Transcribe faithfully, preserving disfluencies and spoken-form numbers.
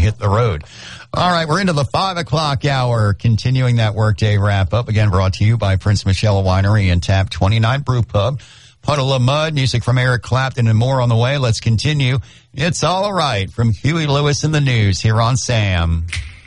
hit the road. All right, we're into the five o'clock hour, continuing that workday wrap-up. Again, brought to you by Prince Michelle Winery and Tap twenty-nine Brew Pub. Puddle of Mud, music from Eric Clapton, and more on the way. Let's continue. It's All Right from Huey Lewis in the News here on SAM.